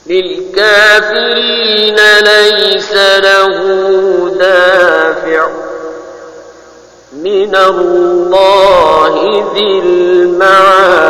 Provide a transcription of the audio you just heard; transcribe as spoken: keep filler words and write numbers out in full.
للكافرين ليس له دافع من الله ذي المعارج